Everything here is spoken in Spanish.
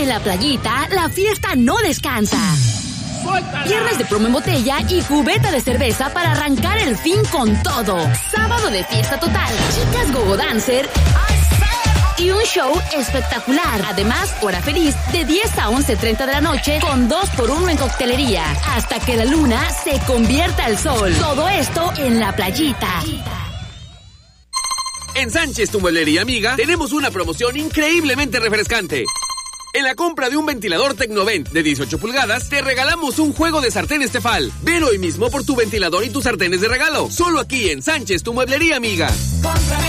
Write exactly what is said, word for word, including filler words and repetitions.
En la playita, la fiesta no descansa. Viernes de promo en botella y cubeta de cerveza para arrancar el fin con todo. Sábado de fiesta total, chicas gogo dancer y un show espectacular. Además, hora feliz de diez a once treinta de la noche con dos por uno en coctelería. Hasta que la luna se convierta al sol. Todo esto en la playita. En Sánchez, tu mueblería amiga, tenemos una promoción increíblemente refrescante. En la compra de un ventilador Tecnovent de dieciocho pulgadas, te regalamos un juego de sartenes Tefal. Ven hoy mismo por tu ventilador y tus sartenes de regalo. Solo aquí en Sánchez, tu mueblería amiga.